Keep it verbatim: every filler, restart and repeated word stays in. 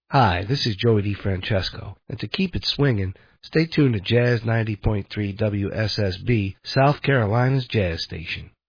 Hi, this is Joey DeFrancesco, and to keep it swinging, stay tuned to Jazz ninety point three W S S B, South Carolina's Jazz Station.